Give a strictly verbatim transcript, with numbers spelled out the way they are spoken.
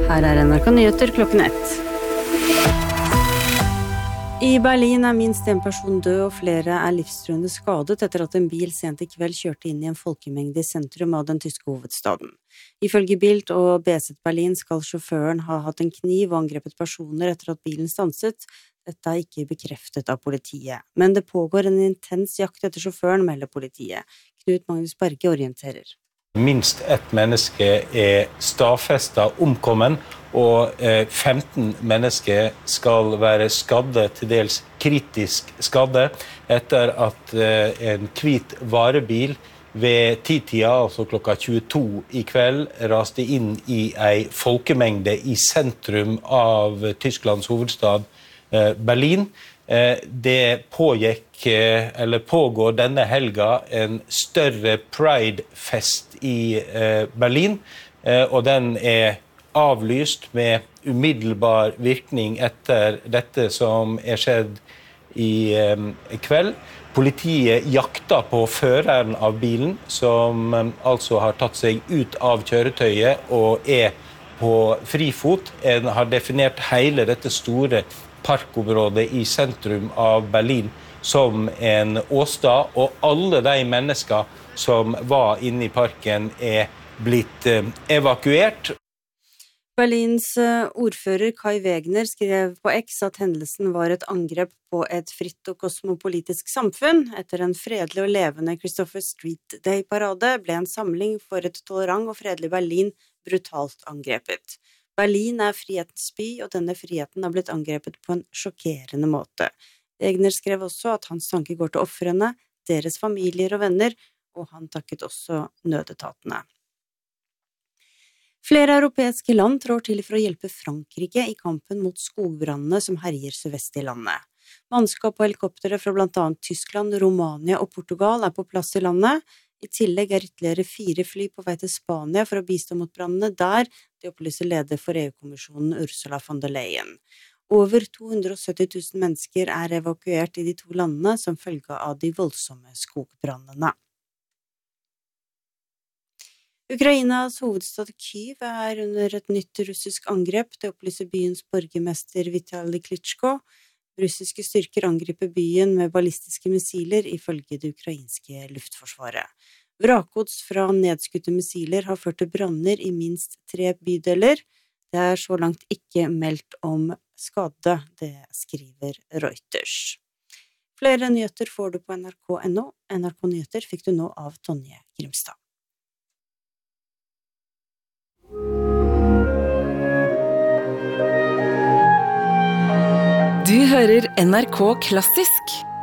Her er N R K Nyheter klokken ett. I Berlin er minst en person død og flere er livstruende skadet etter at en bil sent i kveld kjørte inn i en folkemengde i sentrum av den tyske hovedstaden. Ifølge Bild og B Z Berlin skal sjåføren ha hatt en kniv og angrepet personer etter at bilen stanset. Dette er ikke bekreftet av politiet, men det pågår en intens jakt etter sjåføren, melder politiet. Knut Magnus Berge orienterer. Minst ett menneske er stadfestet omkommen, og femten mennesker skal være skadde, til dels kritisk skadde, etter at en hvit varebil ved titida, altså klokka tjueto i kveld, raste inn i en folkemengde i sentrum av Tysklands hovedstad Berlin. Det pågikk, eller pågår denne helga, en større Pride-fest i Berlin, og den er avlyst med umiddelbar virkning etter dette som er skjedd i kveld. Politiet jakter på føreren av bilen, som altså har tatt seg ut av kjøretøyet og er på frifot. En har definert hele dette store parkområdet i sentrum av Berlin som en åstad, og alle de mennesker som var inne i parken er blitt evakuert. Berlins ordfører Kai Wegner skrev på X at hendelsen var et angrep på et fritt og kosmopolitisk samfunn. Etter en fredelig og levende Christopher Street Day-parade ble en samling for et tolerant og fredelig Berlin brutalt angrepet. Berlin er frihetens by, og denne friheten har blitt angrepet på en sjokkerende måte. Wegner skrev også at hans tanker går til ofrene, deres familier og venner, og han takket også nødetatene. Flere europeiske land trår til for å hjelpe Frankrike i kampen mot skogbrannene som herjer sørvest i landet. Mannskap og helikoptere fra blant annet Tyskland, Romania og Portugal er på plass i landet. I tillegg er ytterligere fire fly på vei til Spania for å bistå mot brannene der, det opplyser leder for E U-kommisjonen Ursula von der Leyen. Over to hundre og sytti tusen mennesker er evakuert i de to landene som følge av de voldsomme skogbrannene. Ukrainas hovedstad Kyiv er under et nytt russisk angrep, det opplyser byens borgermester Vitali Klitschko. Russiske styrker angriper byen med ballistiske missiler ifølge det ukrainske luftforsvaret. Vrakgods fra nedskutte missiler har ført til branner i minst tre bydeler. Det er så langt ikke meldt om skade, det skriver Reuters. Flere nyheter får du på N R K punktum N O. N R K Nyheter fikk du nå av Tonje Grimstad. Du hører N R K Klassisk